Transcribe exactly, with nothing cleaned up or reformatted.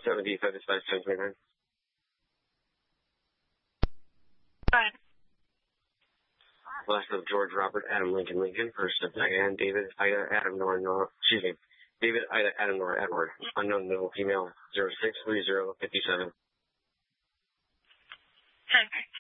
seventy-five dispatch ten twenty-nine. Fine. Last of George Robert Adam Lincoln Lincoln, first of Diane David Ida Adam Nora Nora, excuse me, David Ida Adam Nora Edward, unknown middle female, zero six three zero five seven. ten.